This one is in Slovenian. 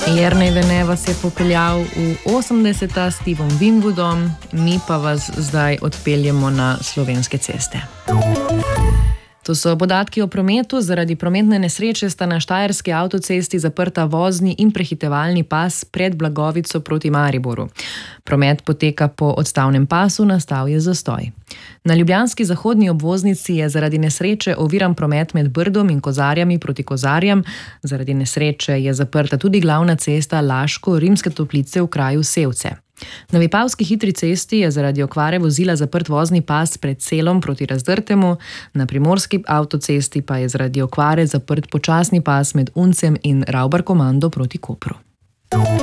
Jernej Vene vas je popeljal v 80. s Stevom Winwoodom, mi pa vas zdaj odpeljemo na slovenske ceste. To so podatki o prometu. Zaradi prometne nesreče sta na štajerski avtocesti zaprta vozni in prehitevalni pas pred Blagovico proti Mariboru. Promet poteka po odstavnem pasu, nastal je zastoj. Na ljubljanski zahodni obvoznici je zaradi nesreče oviran promet med Brdom in Kozarjami proti Kozarjem. Zaradi nesreče je zaprta tudi glavna cesta Laško-Rimske Toplice v kraju Sevce. Na Vipavski hitri cesti je zaradi okvare vozila zaprt vozni pas pred Selom proti Razdrtemu, na primorski avtocesti pa je zaradi okvare zaprt počasni pas med Uncem in Ravbarkomando proti Kopru.